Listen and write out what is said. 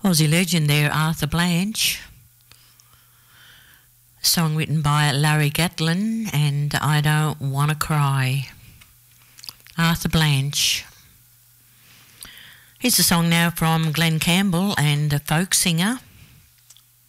Aussie legend there, Arthur Blanche. Song written by Larry Gatlin, and I Don't Wanna Cry. Arthur Blanche. Here's a song now from Glenn Campbell and a folk singer.